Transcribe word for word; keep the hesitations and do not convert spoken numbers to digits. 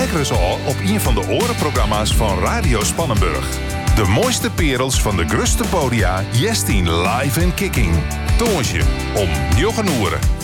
lekker eens al op een van de orenprogramma's van Radio Spannenburg. De mooiste perels van de gruste podia, Jestien live en kicking. Toonsje om njogen oeren.